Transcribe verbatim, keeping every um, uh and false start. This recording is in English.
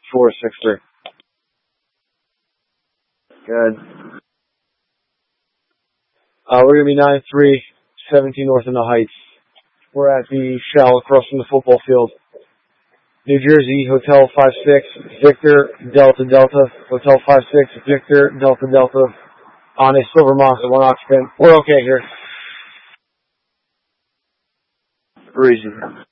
four six three. Good. Uh, we're going to be nine three, seventeen North in the Heights. We're at the Shell across from the football field. New Jersey, Hotel five six, Victor, Delta, Delta. Hotel five six, Victor, Delta, Delta. On a Silver Monster, one occupant. We're okay here. Breezy.